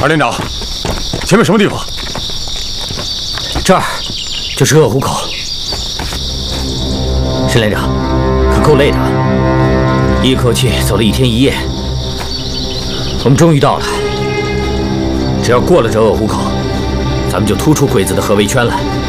二连长，前面什么地方？ 这儿就是鄂湖口。申连长，可够累的啊！一口气走了1天1夜，我们终于到了。只要过了这鄂湖口，咱们就突出鬼子的合围圈了。